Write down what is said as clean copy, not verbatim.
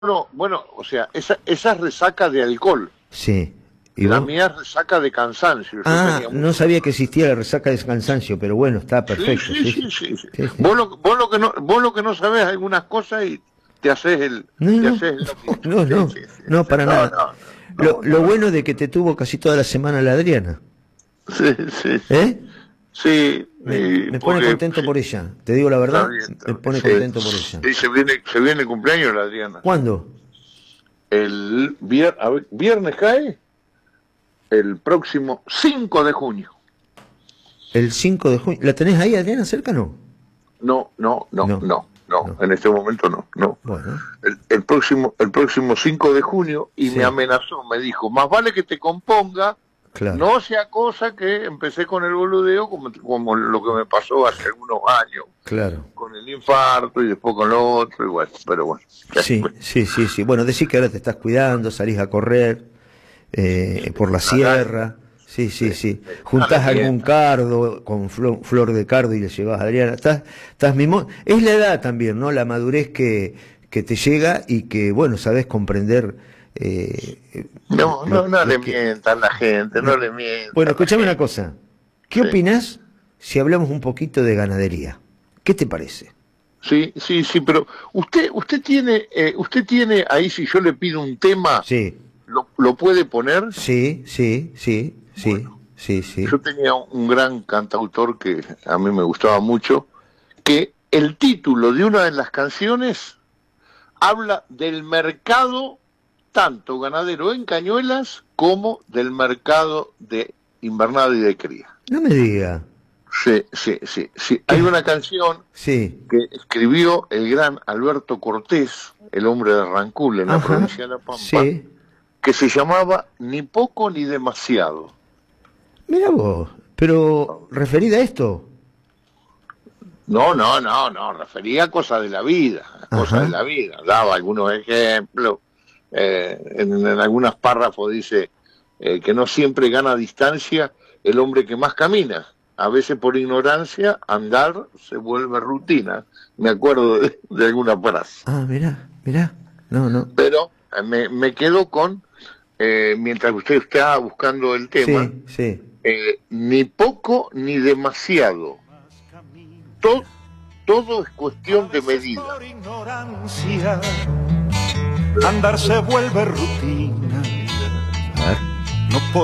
No, bueno, o sea, esa es resaca de alcohol. Sí. ¿Y La vos? mía es resaca de cansancio. Yo Ah, tenía no mucho... sabía que existía la resaca de cansancio, pero bueno, está Sí, perfecto, sí, sí, sí, sí. sí, sí. Sí, sí. Vos lo que no sabés algunas cosas y te haces el, No, te no, haces el loquito. no, Sí, no, sí, sí, no, sí. para No, nada. no, Lo, no, lo no, no. bueno de que te tuvo casi toda la semana la Adriana, Sí, sí, sí. ¿eh? Sí, Me pone porque contento sí, por ella, te digo la está verdad, bien, me está bien. pone contento por ella. Sí, se viene el cumpleaños de la Adriana. ¿Cuándo? Viernes cae el próximo 5 de junio. El 5 de junio. ¿La tenés ahí, Adriana, cerca, no? No, no, no, No, no, no. no. En este momento no, no. Bueno, El próximo 5 de junio y me sí, amenazó, me dijo, más vale que te componga, claro, no sea cosa que empecé con el boludeo como lo que me pasó hace algunos años, claro. con el infarto y después con lo otro, y bueno, pero bueno. Sí, sí, sí, sí. Bueno, decís que ahora te estás cuidando, salís a correr por la Dale, sierra. Sí, sí, sí, sí. sí, no le Juntás algún mientas. cardo con flor de cardo y le llevas a Adriana. Estás mimo. Es la edad también, ¿no? La madurez que te llega y que, bueno, sabés comprender No, no, no lo le que... mientan a la gente, no No. le Bueno, mientan a la escuchame una gente. cosa. ¿Qué Sí, opinás si hablamos un poquito de ganadería? ¿Qué te parece? sí, sí, sí, pero usted tiene ahí, si yo le pido un tema, Sí, ¿lo puede poner? sí, sí, sí, sí, Bueno, sí, sí. yo tenía un gran cantautor que a mí me gustaba mucho, que el título de una de las canciones habla del mercado, tanto ganadero en Cañuelas como del mercado de invernada y de cría. No me diga. Sí, sí, sí, sí. Hay una canción Sí, que escribió el gran Alberto Cortés, el hombre de Rancul en la ajá, provincia de La Pampa, sí. que se llamaba Ni poco ni demasiado. Mira vos, pero referida a esto. No, no, no, no, refería a cosas de la vida, a cosas de Ajá, la vida. Daba algunos ejemplos. En algunos párrafos dice que no siempre gana distancia el hombre que más camina. A veces por ignorancia andar se vuelve rutina. Me acuerdo de alguna frase. ah, mirá, mirá. No, no. Pero me quedo con, mientras usted está buscando el tema, Sí, sí. ni poco ni demasiado. Todo, todo es A cuestión de veces medida. por ignorancia andar se vuelve rutina, A ver. no por